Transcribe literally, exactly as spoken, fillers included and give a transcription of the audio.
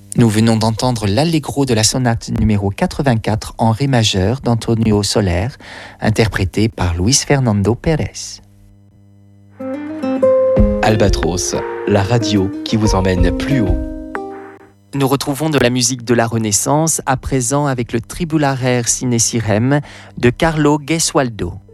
Nous venons d'entendre l'allegro de la sonate numéro quatre-vingt-quatre en ré majeur d'Antonio Soler, interprété par Luis Fernando Pérez. Albatros, la radio qui vous emmène plus haut. Nous retrouvons de la musique de la Renaissance, à présent avec le Tribulare Sine Sirem de Carlo Gesualdo.